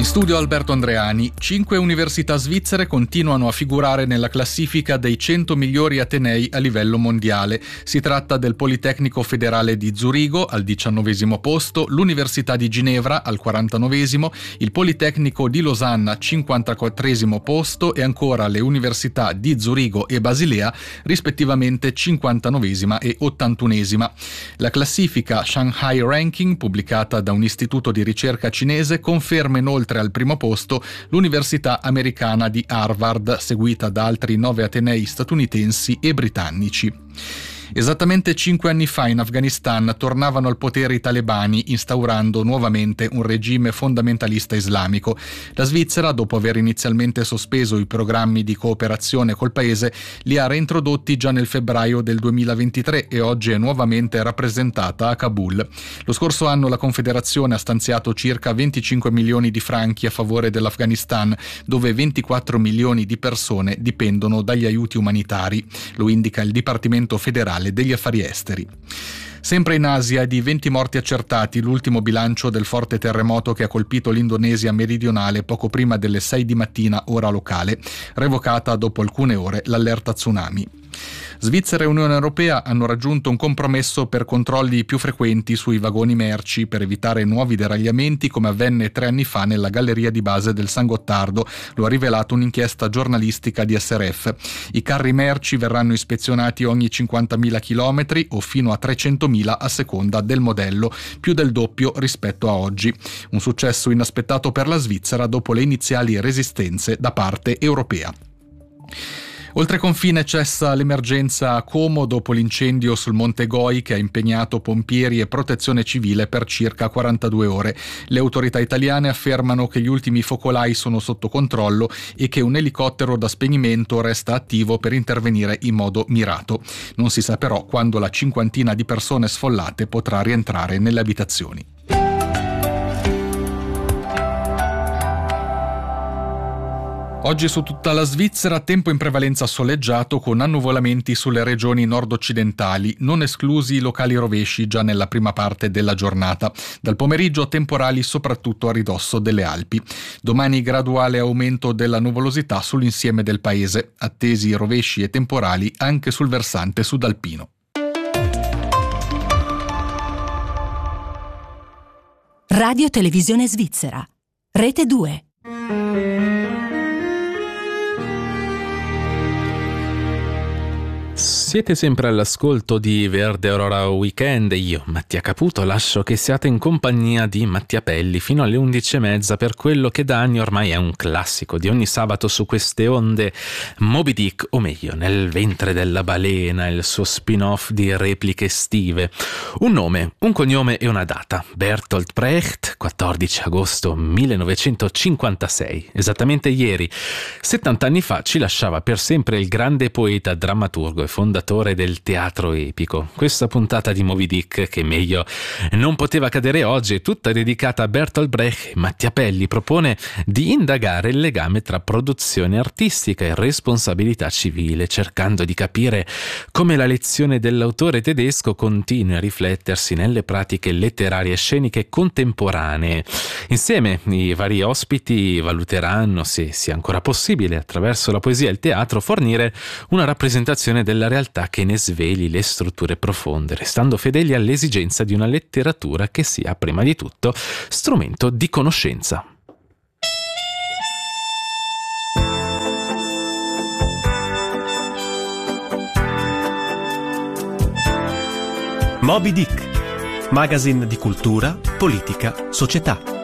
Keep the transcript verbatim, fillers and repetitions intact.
Studio Alberto Andreani. Cinque università svizzere continuano a figurare nella classifica dei cento migliori atenei a livello mondiale. Si tratta del Politecnico Federale di Zurigo al diciannovesimo posto, l'Università di Ginevra al quarantanovesimo, il Politecnico di Losanna cinquantaquattresimo posto e ancora le università di Zurigo e Basilea rispettivamente cinquantanovesima e ottantunesima. La classifica Shanghai Ranking, pubblicata da un istituto di ricerca cinese, conferma inoltre al primo posto l'Università americana di Harvard, seguita da altri nove atenei statunitensi e britannici. Esattamente cinque anni fa in Afghanistan tornavano al potere i talebani, instaurando nuovamente un regime fondamentalista islamico. La Svizzera, dopo aver inizialmente sospeso i programmi di cooperazione col paese, li ha reintrodotti già nel febbraio del duemilaventitré e oggi è nuovamente rappresentata a Kabul. Lo scorso anno la Confederazione ha stanziato circa venticinque milioni di franchi a favore dell'Afghanistan, dove ventiquattro milioni di persone dipendono dagli aiuti umanitari. Lo indica il Dipartimento Federale degli Affari Esteri. Sempre in Asia, di venti morti accertati, l'ultimo bilancio del forte terremoto che ha colpito l'Indonesia meridionale poco prima delle sei di mattina ora locale, revocata dopo alcune ore l'allerta tsunami. Svizzera e Unione Europea hanno raggiunto un compromesso per controlli più frequenti sui vagoni merci per evitare nuovi deragliamenti, come avvenne tre anni fa nella galleria di base del San Gottardo. Lo ha rivelato un'inchiesta giornalistica di S R F. I carri merci verranno ispezionati ogni cinquantamila chilometri o fino a trecentomila a seconda del modello, più del doppio rispetto a oggi. Un successo inaspettato per la Svizzera dopo le iniziali resistenze da parte europea. Oltre confine cessa l'emergenza a Como dopo l'incendio sul Monte Goi che ha impegnato pompieri e protezione civile per circa quarantadue ore. Le autorità italiane affermano che gli ultimi focolai sono sotto controllo e che un elicottero da spegnimento resta attivo per intervenire in modo mirato. Non si sa però quando la cinquantina di persone sfollate potrà rientrare nelle abitazioni. Oggi su tutta la Svizzera tempo in prevalenza soleggiato con annuvolamenti sulle regioni nord-occidentali, non esclusi i locali rovesci già nella prima parte della giornata. Dal pomeriggio temporali soprattutto a ridosso delle Alpi. Domani graduale aumento della nuvolosità sull'insieme del paese, attesi rovesci e temporali anche sul versante sudalpino. Radio Televisione Svizzera, Rete due. Siete sempre all'ascolto di Verde Aurora Weekend e io, Mattia Caputo, lascio che siate in compagnia di Mattia Pelli fino alle undici e mezza per quello che da anni ormai è un classico di ogni sabato su queste onde, Moby Dick, o meglio, Nel ventre della balena, il suo spin-off di repliche estive. Un nome, un cognome e una data. Bertolt Brecht, quattordici agosto millenovecentocinquantasei. Esattamente ieri, settanta anni fa, ci lasciava per sempre il grande poeta, drammaturgo e fondatore del teatro epico. Questa puntata di Moby Dick, che meglio non poteva cadere oggi, è tutta dedicata a Bertolt Brecht. Mattia Pelli propone di indagare il legame tra produzione artistica e responsabilità civile, cercando di capire come la lezione dell'autore tedesco continui a riflettersi nelle pratiche letterarie e sceniche contemporanee. Insieme i vari ospiti valuteranno se sia ancora possibile, attraverso la poesia e il teatro, fornire una rappresentazione della realtà che ne sveli le strutture profonde, restando fedeli all'esigenza di una letteratura che sia prima di tutto strumento di conoscenza. Moby Dick, magazine di cultura, politica, società.